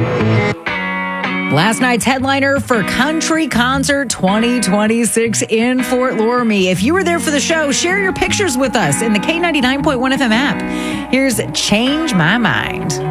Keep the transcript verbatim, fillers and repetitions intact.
Last night's headliner for Country Concert twenty twenty-six in Fort Loramie. If you were there for the show, share your pictures with us in the K ninety-nine point one F M app. Here's Change My Mind.